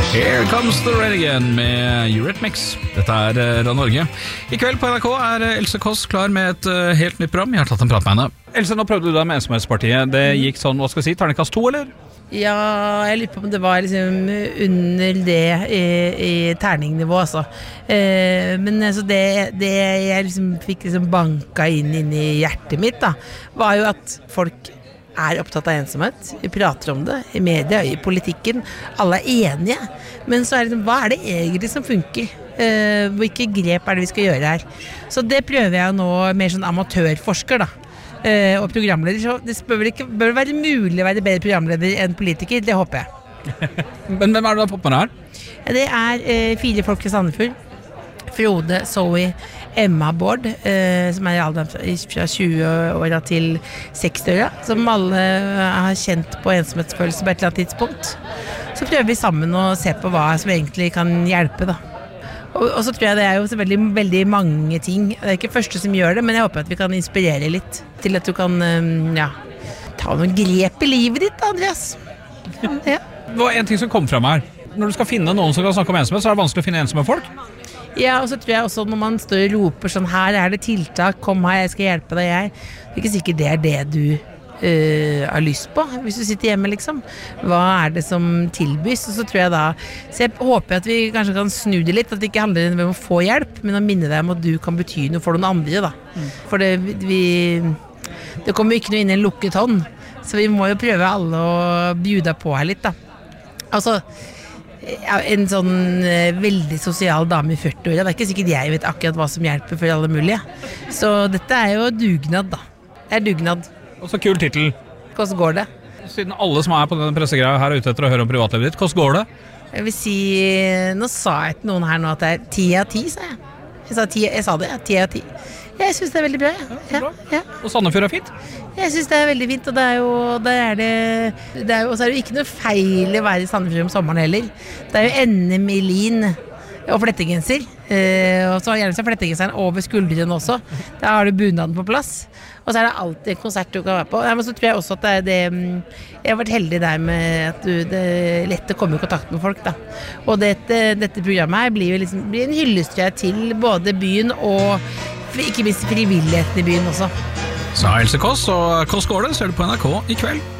Here comes the rain again med Eurythmics. Dette Radio Norge. I kveld på NRK Else Kåss klar med et helt nytt program. Jeg har tatt en prat med henne. Else, nå prøvde du deg med Ensomhetspartiet. Det gikk sånn, hva skal jeg si, terningkast 2, eller? Ja, jeg lurer på om det var liksom under det i terningnivå, altså. Men altså det jeg liksom fikk liksom banka inn i hjertet mitt, da, var jo at folk opptatt av ensomhet. Vi prater om det i media, i politikken. Alle enige. Men så det liksom, hva det egentlig som funker? Hvilke grep det vi skal gjøre her? Så det prøver jeg nå mer sånn amatørforsker, da. Og programleder. Så det bør være mulig å være bedre programleder enn politiker. Det håper jeg. Men hvem det du har fått med deg her? Det 4 folk fra Sandefjord. Frode, Zoe, Emma, Bård, som i alderen fra 20-åra til 60-åra, som alle har kjent på ensomhetsfølelse på et eller annet tidspunkt. Så prøver vi sammen å se på hva som egentlig kan hjelpe, da. Og så tror jeg det jo selvfølgelig veldig mange ting. Det ikke første som gjør det, men jeg håper at vi kan inspirere litt til at du kan ta noen grep i livet ditt, Andreas. Ja. Det var en ting som kom frem her. Når du skal finne noen som kan snakke om ensomhet, så det vanskelig å finne ensomme folk. Ja, og så tror jeg også når man står og roper sånn, her det tiltak, kom her, jeg skal hjelpe deg, det ikke sikkert det du har lyst på, hvis du sitter hjemme liksom. Hva det som tilbys? Og så tror jeg da, så jeg håper at vi kanskje kan snu det litt, at det ikke handler om å få hjelp, men å minne deg om at du kan bety noe for noen andre, da. For det kommer jo ikke noe inn i en lukket hånd, så vi må jo prøve alle å bjuda på her litt, da. Altså, en sånn veldig sosial dame i 40-åra. Det ikke sikkert jeg vet akkurat hva som hjelper for alle mulige. Så dette jo dugnad, da. Det dugnad. Og så kul titel. Hvordan går det? Siden alle som på denne pressegreia her ute etter å høre om privatlivet ditt, hvordan går det? Jeg vil si, nå sa jeg til noen her nå at det 10 av 10, sa jeg. Jeg sa det, 10 av 10. Jeg synes det veldig bra, ja. Ja. Og Sandefjord fint? Jeg synes det veldig fint, og det og så det jo ikke noe feil å være i Sandefjord om sommeren heller. Det jo NM i lin og flettegenser, og så gjerne så flettegenseren over skuldrene også. Da har du bunaden på plass, og så det alltid en konsert du kan være på. Men så tror jeg også at jeg har vært heldig der med at det lett å komme i kontakt med folk, da. Og dette programmet her blir en hyllest til både byen og ikke minst frivilligheten i byen også. Så Else Kåss, og hvordan går det? Ser du på NRK i kveld?